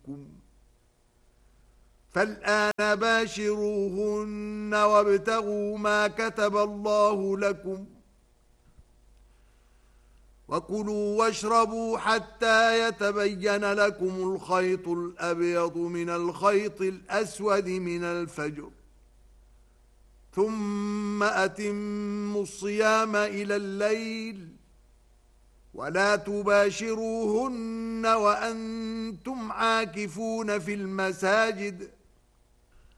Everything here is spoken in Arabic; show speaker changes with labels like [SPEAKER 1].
[SPEAKER 1] منكم فالآن باشروهن وابتغوا ما كتب الله لكم وكلوا واشربوا حتى يتبين لكم الخيط الأبيض من الخيط الأسود من الفجر ثم أتموا الصيام إلى الليل ولا تباشروهن وأنتم عاكفون في المساجد